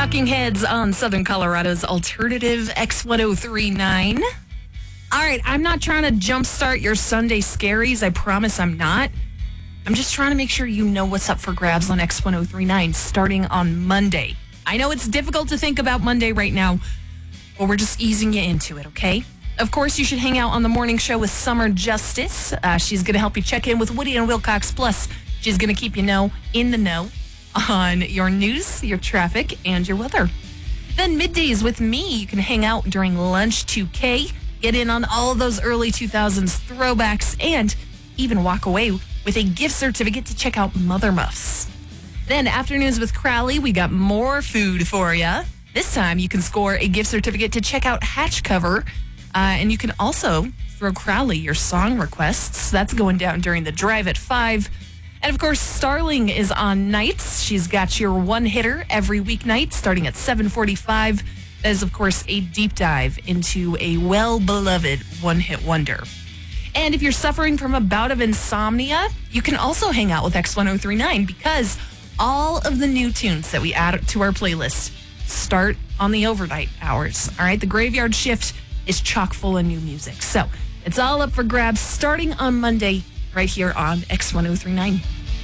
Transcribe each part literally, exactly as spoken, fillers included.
Talking Heads on Southern Colorado's alternative X ten thirty-nine. All right, I'm not trying to jumpstart your Sunday scaries. I promise I'm not. I'm just trying to make sure you know what's up for grabs on X ten thirty-nine starting on Monday. I know it's difficult to think about Monday right now, but we're just easing you into it, okay? Of course, you should hang out on the morning show with Summer Justice. Uh, she's going to help you check in with Woody and Wilcox. Plus, she's going to keep you know in the know on your news, your traffic, and your weather. Then middays with me, you can hang out during Lunch two K, get in on all of those early two thousands throwbacks, and even walk away with a gift certificate to check out Mother Muffs. Then afternoons with Crowley, we got more food for you. This time you can score a gift certificate to check out Hatch Cover, uh, and you can also throw Crowley your song requests. That's going down during the drive at five. And of course, Starling is on nights. She's got your one-hitter every weeknight starting at seven forty-five. That is, of course, a deep dive into a well-beloved one-hit wonder. And if you're suffering from a bout of insomnia, you can also hang out with X ten thirty-nine because all of the new tunes that we add to our playlist start on the overnight hours. All right, the graveyard shift is chock full of new music. So it's all up for grabs starting on Monday right here on X ten thirty-nine.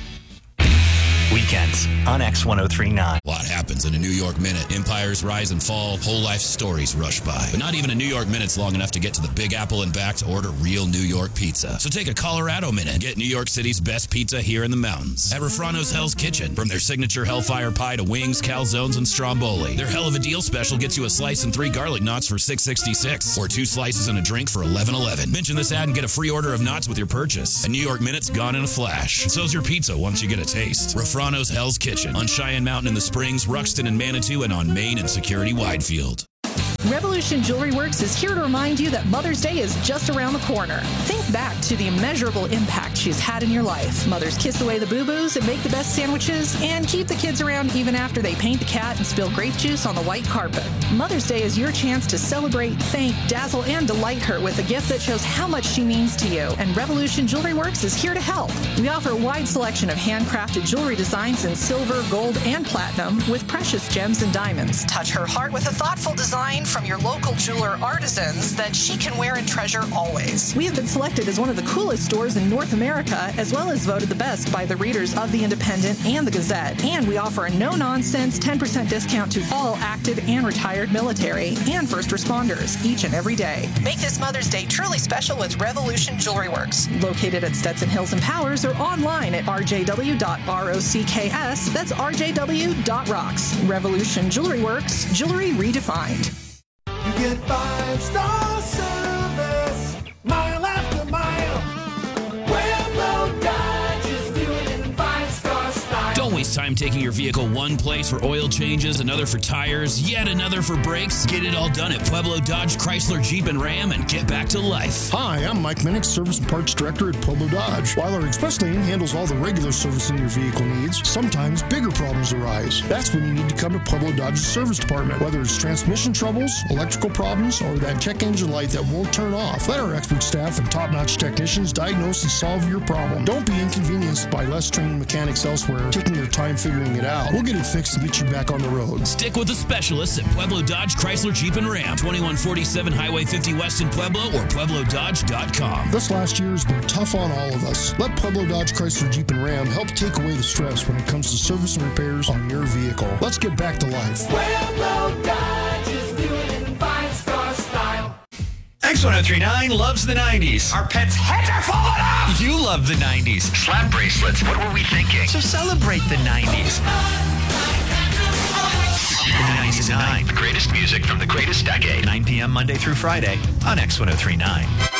Weekends on X ten thirty-nine. A lot happens in a New York minute. Empires rise and fall, whole life stories rush by. But not even a New York minute's long enough to get to the Big Apple and back to order real New York pizza. So take a Colorado minute. Get New York City's best pizza here in the mountains. At Refrano's Hell's Kitchen. From their signature Hellfire Pie to wings, calzones, and stromboli. Their Hell of a Deal special gets you a slice and three garlic knots for six sixty-six. Or two slices and a drink for eleven eleven. Mention this ad and get a free order of knots with your purchase. A New York minute's gone in a flash. And so's your pizza once you get a taste. Refrano's Hell's Kitchen on Cheyenne Mountain in the Springs, Ruxton and Manitou, and on Main and Security Widefield. Revolution Jewelry Works is here to remind you that Mother's Day is just around the corner. Think back to the immeasurable impact she's had in your life. Mothers kiss away the boo-boos and make the best sandwiches and keep the kids around even after they paint the cat and spill grape juice on the white carpet. Mother's Day is your chance to celebrate, thank, dazzle, and delight her with a gift that shows how much she means to you. And Revolution Jewelry Works is here to help. We offer a wide selection of handcrafted jewelry designs in silver, gold, and platinum with precious gems and diamonds. Touch her heart with a thoughtful design from your local jeweler artisans that she can wear and treasure always. We have been selected as one of the coolest stores in North America, as well as voted the best by the readers of The Independent and The Gazette. And we offer a no-nonsense ten percent discount to all active and retired military and first responders each and every day. Make this Mother's Day truly special with Revolution Jewelry Works, located at Stetson Hills and Powers, or online at r j w dot rocks. That's r j w dot rocks. Revolution Jewelry Works, jewelry redefined. You get five-star service, mile after mile. Pueblo Dodge is doing it in five-star style. Don't waste time taking your vehicle one place for oil changes, another for tires, yet another for brakes. Get it all done at Pueblo Dodge, Chrysler, Jeep, and Ram and get back to life. Hi, I'm Mike Minnick, Service and Parts Director at Pueblo Dodge. While our express lane handles all the regular servicing your vehicle needs, sometimes bigger problems arise. That's when you need to come to Pueblo Dodge's service department. Whether it's transmission troubles, electrical problems, or that check engine light that won't turn off, let our expert staff and top-notch technicians diagnose and solve your problem. Don't be inconvenienced by less trained mechanics elsewhere taking their time figuring it out. We'll get it fixed and get you back on the road. Stick with the specialists at Pueblo Dodge, Chrysler, Jeep, and Ram. twenty-one forty-seven Highway fifty West in Pueblo or pueblo dodge dot com. This last year has been tough on all of us. Let Pueblo Dodge, Chrysler, Jeep, and Ram help take away the stress when it comes to service and repairs on your vehicle. Let's get back to life. Pueblo Dodge is doing it in five-star style. X ten thirty-nine loves the nineties. Our pets' heads are falling off! You love the nineties. Slap bracelets, what were we thinking? So celebrate the nineties. The nineties at nine. The greatest music from the greatest decade. nine p.m. Monday through Friday on X ten thirty-nine.